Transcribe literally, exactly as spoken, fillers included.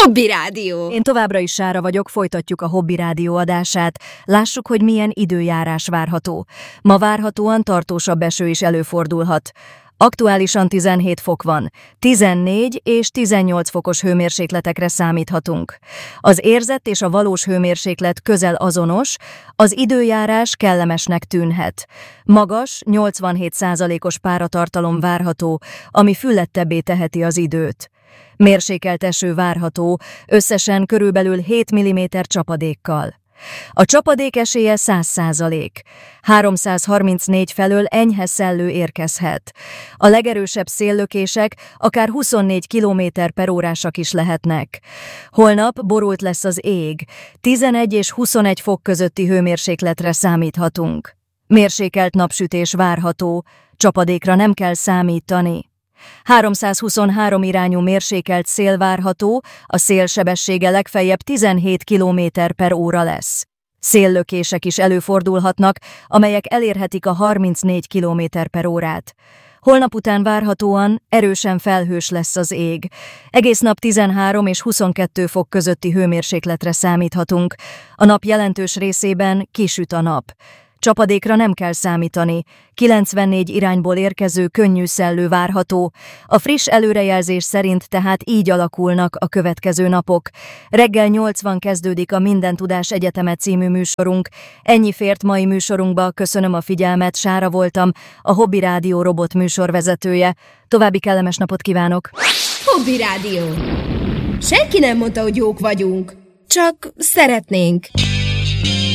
Hobby Rádió. Én továbbra is Sára vagyok, folytatjuk a Hobby Rádió adását. Lássuk, hogy milyen időjárás várható. Ma várhatóan tartósabb eső is előfordulhat. Aktuálisan tizenhét fok van, tizennégy és tizennyolc fokos hőmérsékletekre számíthatunk. Az érzett és a valós hőmérséklet közel azonos, az időjárás kellemesnek tűnhet. Magas, nyolcvanhét százalékos páratartalom várható, ami füllettebbé teheti az időt. Mérsékelt eső várható, összesen körülbelül hét milliméter csapadékkal. A csapadék esélye száz százalék. háromszázharmincnégy felől enyhe szellő érkezhet. A legerősebb széllökések akár huszonnégy kilométer per órásak is lehetnek. Holnap borult lesz az ég, tizenegy és huszonegy fok közötti hőmérsékletre számíthatunk. Mérsékelt napsütés várható, csapadékra nem kell számítani. háromszázhuszonhárom irányú mérsékelt szél várható, a szél sebessége legfeljebb tizenhét kilométer per óra lesz. Széllökések is előfordulhatnak, amelyek elérhetik a harmincnégy kilométer per órát. Holnap után várhatóan erősen felhős lesz az ég. Egész nap tizenhárom és huszonkettő fok közötti hőmérsékletre számíthatunk. A nap jelentős részében kisüt a nap. Csapadékra nem kell számítani, kilencvennégy irányból érkező könnyű szellő várható. A friss előrejelzés szerint tehát így alakulnak a következő napok. Reggel nyolcvan kezdődik a Minden Tudás Egyeteme című műsorunk. Ennyi fért mai műsorunkba, köszönöm a figyelmet, Sára voltam, a Hobby Rádió robot műsorvezetője. További kellemes napot kívánok! Hobby Rádió. Senki nem mondta, hogy jók vagyunk, csak szeretnénk.